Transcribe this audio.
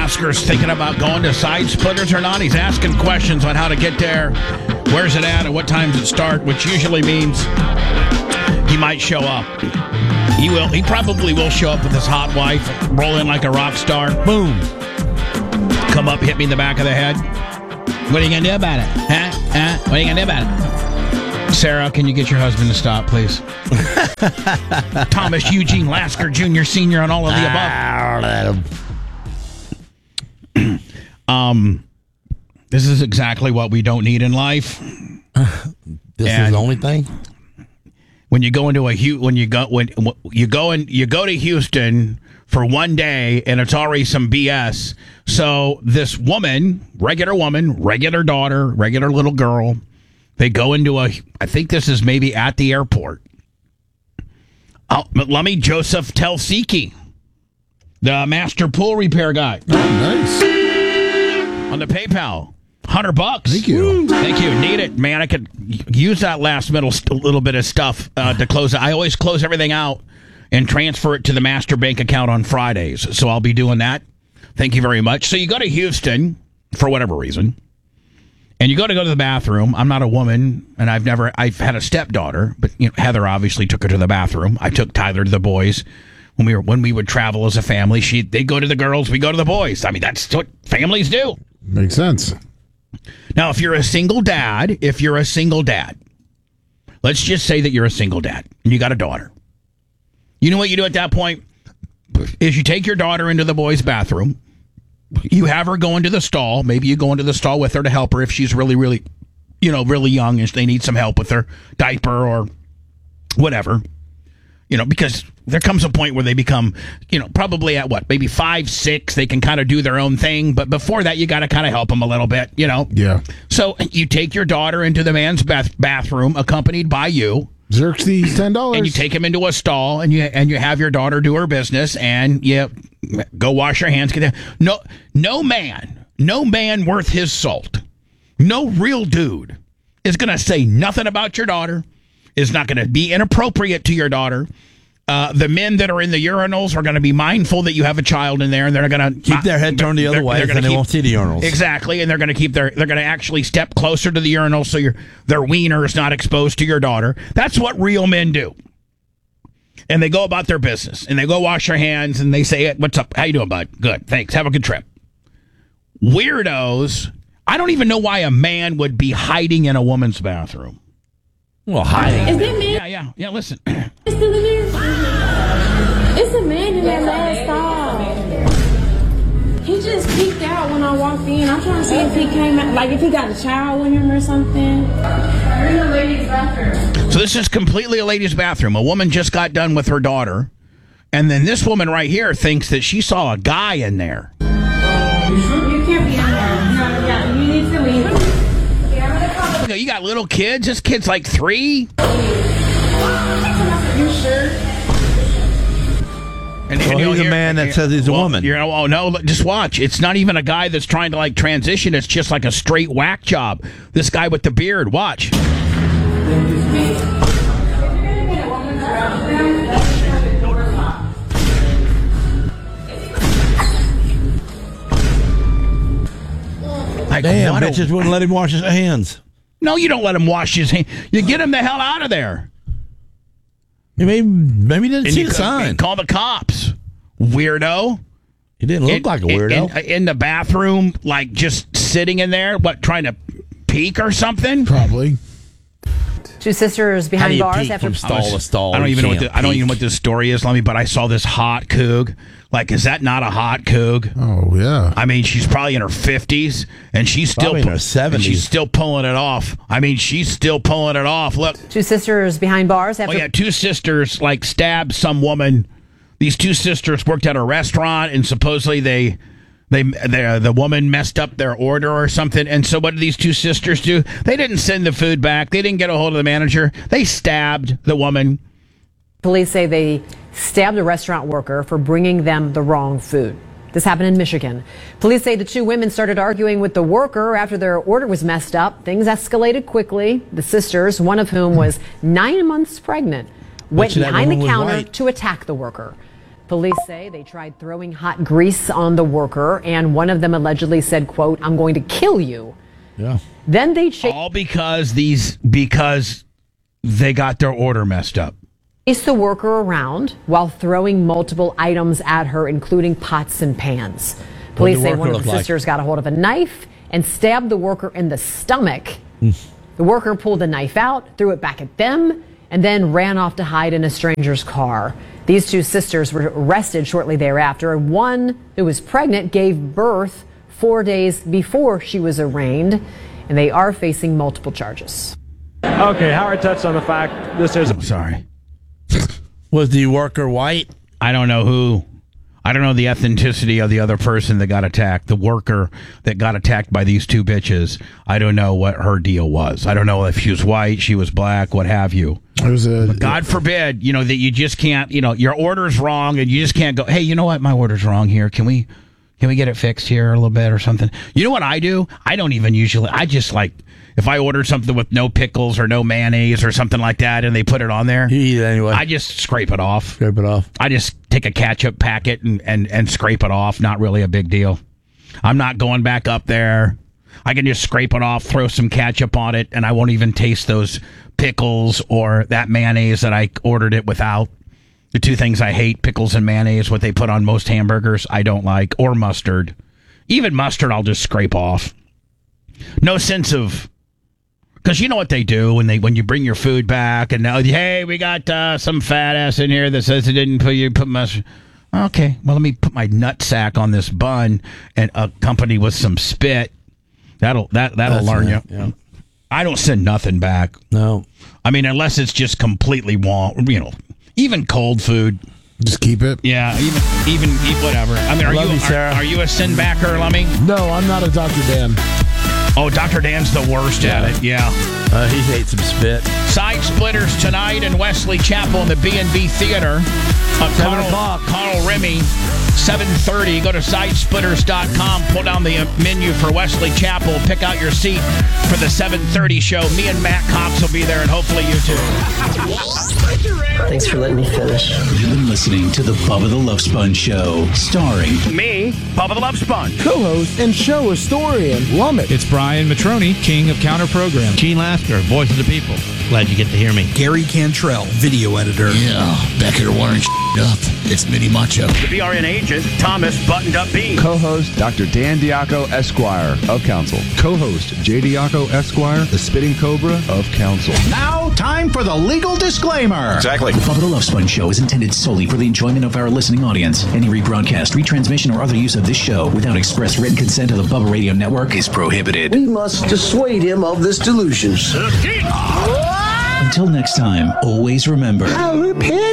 Lasker's thinking about going to Side Splitters or not. He's asking questions on how to get there, where's it at, and what times it start, which usually means he might show up. He will. He probably will show up with his hot wife, roll in like a rock star. Boom. Come up, hit me in the back of the head. What are you going to do about it? Huh? What are you going to do about it? Sarah, can you get your husband to stop, please? Thomas Eugene Lasker Jr., Sr., and all of the above. This is exactly what we don't need in life. This is the only thing. When you go into when you go to Houston for one day and it's already some BS. So this woman, regular daughter, regular little girl, they go into I think this is maybe at the airport. Let me Joseph Telsiki, the master pool repair guy. Oh, nice. On the PayPal. $100. Thank you. Thank you. Need it, man. I could use that last little bit of stuff to close it. I always close everything out and transfer it to the master bank account on Fridays. So I'll be doing that. Thank you very much. So you go to Houston for whatever reason, and you go to the bathroom. I'm not a woman, and I've had a stepdaughter, but Heather obviously took her to the bathroom. I took Tyler to the boys. When we would travel as a family, they'd go to the girls, we go to the boys. I mean, that's what families do. Makes sense. Now, if you're a single dad, let's just say that you're a single dad and you got a daughter. You know what you do at that point is you take your daughter into the boys' bathroom. You have her go into the stall. Maybe you go into the stall with her to help her if she's really, really, really young and they need some help with her diaper or whatever. Because there comes a point where they become, probably at maybe 5, 6, they can kind of do their own thing. But before that, you got to kind of help them a little bit, Yeah. So you take your daughter into the man's bathroom, accompanied by you. Xerxes, $10. And you take him into a stall, and you have your daughter do her business, and you go wash your hands. No man worth his salt, no real dude is going to say nothing about your daughter, is not going to be inappropriate to your daughter. The men that are in the urinals are going to be mindful that you have a child in there, and they're going to keep their head turned the other way, and they won't see the urinals. Exactly, and they're going to actually step closer to the urinal so their wiener is not exposed to your daughter. That's what real men do. And they go about their business, and they go wash their hands, and they say, "What's up? How you doing, bud? Good, thanks. Have a good trip." Weirdos. I don't even know why a man would be hiding in a woman's bathroom. Well, hiding. Is that man? Yeah. Listen. It's still in there? It's a man in that last stall. He just peeked out when I walked in. I'm trying to see if he came out, like if he got a child with him or something. We're in the ladies' bathroom. So this is completely a ladies' bathroom. A woman just got done with her daughter, and then this woman right here thinks that she saw a guy in there. You can't be in there. No, you need to leave. You got little kids? This kid's like 3? You sure? And he's a man that says he's a woman. No, just watch. It's not even a guy that's trying to transition. It's just like a straight whack job. This guy with the beard. Watch. Damn, bitches wouldn't let him wash his hands. No, you don't let him wash his hands. You get him the hell out of there. Maybe he didn't see the sign. Call the cops. Weirdo. He didn't look like a weirdo. In the bathroom, just sitting in there, what, trying to peek or something? Probably. Two sisters behind bars after stall to stall. I don't even know what this story is, Lummy, but I saw this hot coog. Is that not a hot coog? Oh yeah. I mean, she's probably in her 50s, and she's still in her 70s. And she's still pulling it off. I mean, she's still pulling it off. Look. Two sisters behind bars after. Oh yeah, two sisters stabbed some woman. These two sisters worked at a restaurant, and supposedly the woman messed up their order or something. And so what did these two sisters do? They didn't send the food back. They didn't get a hold of the manager. They stabbed the woman. Police say they stabbed a restaurant worker for bringing them the wrong food. This happened in Michigan. Police say the two women started arguing with the worker after their order was messed up. Things escalated quickly. The sisters, one of whom was 9 months pregnant, went behind the counter to attack the worker. Police say they tried throwing hot grease on the worker, and one of them allegedly said, quote, "I'm going to kill you." Yeah. Then they All because they got their order messed up. chased the worker around while throwing multiple items at her, including pots and pans. Police say one of the sisters got a hold of a knife and stabbed the worker in the stomach. The worker pulled the knife out, threw it back at them, and then ran off to hide in a stranger's car. These two sisters were arrested shortly thereafter, and one who was pregnant gave birth 4 days before she was arraigned, and they are facing multiple charges. Okay, Howard touched on the fact this is... I'm sorry. Was the worker white? I don't know who. I don't know the ethnicity of the other person that got attacked. The worker that got attacked by these two bitches. I don't know what her deal was. I don't know if she was white, she was black, what have you. It was God forbid, that you just can't, your order's wrong and you just can't go, hey, you know what? My order's wrong here. Can we get it fixed here a little bit or something? You know what I do? I don't even usually, I just like, if I ordered something with no pickles or no mayonnaise or something like that and they put it on there, You eat it anyway. I just scrape it off. Scrape it off. I just take a ketchup packet and scrape it off. Not really a big deal. I'm not going back up there. I can just scrape it off, throw some ketchup on it, and I won't even taste those pickles or that mayonnaise that I ordered it without. The two things I hate, pickles and mayonnaise, what they put on most hamburgers, I don't like, or mustard. Even mustard, I'll just scrape off. No sense of... Because you know what they do when you bring your food back and now, hey, we got some fat ass in here that says it didn't put mustard. Okay, well, let me put my nut sack on this bun and accompany with some spit. That'll learn you. Yeah. I don't send nothing back. No. I mean, unless it's just completely wrong. Even cold food. just keep it. Yeah, even whatever. I mean, are you a send backer, Lummy? No, I'm not a Dr. Dan. Oh, Dr. Dan's the worst at it. Yeah. He hates some spit. Side Splitters tonight in Wesley Chapel in the B&B Theater. 7 o'clock. Carl Remy, 7:30. Go to sidesplitters.com. Pull down the menu for Wesley Chapel. Pick out your seat for the 7:30 show. Me and Matt Cox will be there, and hopefully you too. Thanks for letting me finish. You've been listening to the Bubba the Love Sponge Show, starring me, Bubba the Love Sponge, co-host and show historian Lummit. It's Brian Matroni, king of counter program. Gene Lasker, voice of the people. Glad you get to hear me. Gary Cantrell, video editor. Yeah, back here wiring up. It's Mini Macho. The BRN agent, Thomas Buttoned Up B. Co-host, Dr. Dan Diaco, Esquire, of Council. Co-host, J. Diaco, Esquire, the Spitting Cobra of Council. Now, time for the legal disclaimer. Exactly. The Bubba the Love Sponge Show is intended solely for the enjoyment of our listening audience. Any rebroadcast, retransmission, or other use of this show without express written consent of the Bubba Radio Network is prohibited. We must dissuade him of this delusion. Until next time, always remember... I repent.